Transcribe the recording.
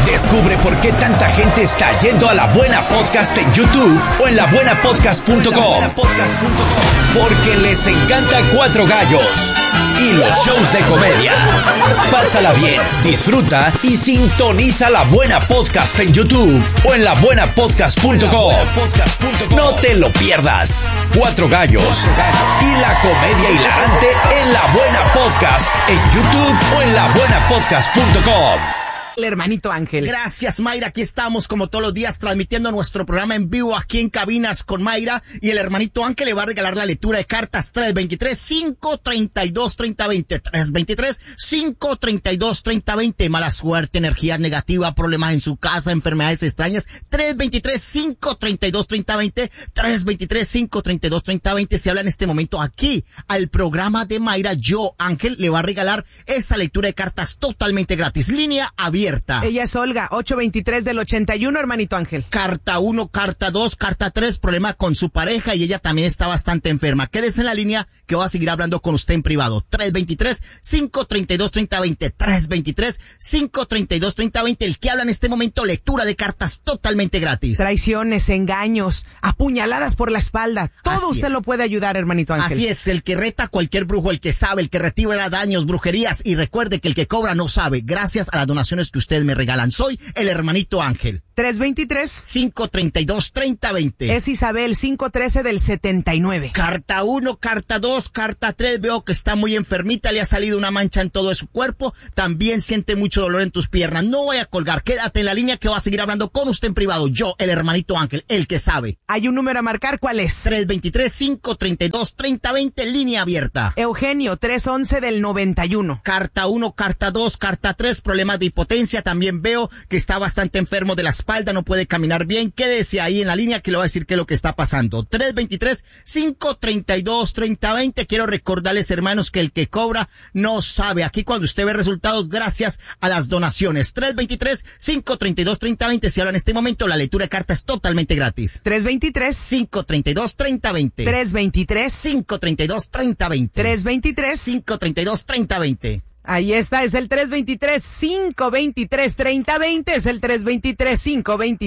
Descubre por qué tanta gente está yendo a La Buena Podcast en YouTube o en labuenapodcast.com. Porque les encanta Cuatro Gallos y los shows de comedia. Pásala bien, disfruta y sintoniza La Buena Podcast en YouTube o en labuenapodcast.com. No te lo pierdas. Cuatro Gallos y la comedia hilarante en La Buena Podcast en YouTube o en labuenapodcast.com. El hermanito Ángel. Gracias, Mayra. Aquí estamos como todos los días transmitiendo nuestro programa en vivo aquí en Cabinas con Mayra. Y el hermanito Ángel le va a regalar la lectura de cartas 323-532-3020. 323-532-3020. Mala suerte, energía negativa, problemas en su casa, enfermedades extrañas. 323-532-3020. 323-532-3020. Se habla en este momento aquí al programa de Mayra. Yo, Ángel, le va a regalar esa lectura de cartas totalmente gratis. Línea abierta. Ella es Olga, 823 del 81, hermanito Ángel. Carta 1, carta 2, carta 3, problema con su pareja y ella también está bastante enferma. Quédese en la línea que voy a seguir hablando con usted en privado. 323-532-3020. 323-532-3020. El que habla en este momento, lectura de cartas totalmente gratis. Traiciones, engaños, apuñaladas por la espalda. Todo usted lo puede ayudar, hermanito Ángel. Así es, el que reta a cualquier brujo, el que sabe, el que retira daños, brujerías. Y recuerde que el que cobra no sabe. Gracias a las donaciones que ustedes me regalan. Soy el hermanito Ángel. 323-532-3020. Es Isabel, 513 del 79. Carta 1, carta 2, carta 3. Veo que está muy enfermita, le ha salido una mancha en todo su cuerpo. También siente mucho dolor en tus piernas. No voy a colgar, quédate en la línea que voy a seguir hablando con usted en privado. Yo, el hermanito Ángel, el que sabe. Hay un número a marcar, ¿cuál es? 323-532-3020, línea abierta. Eugenio, 311 del 91. Carta 1, carta 2, carta 3, problemas de impotencia. También veo que está bastante enfermo de la espalda, no puede caminar bien. Quédese ahí en la línea que le voy a decir qué es lo que está pasando. 323-532-3020. Quiero recordarles, hermanos, que el que cobra no sabe. Aquí cuando usted ve resultados, gracias a las donaciones. 323-532-3020. Si habla en este momento, la lectura de cartas es totalmente gratis. 323-532-3020. 323-532-3020. 323-532-3020. Ahí está, es el 323-523-3020, es el 323-523.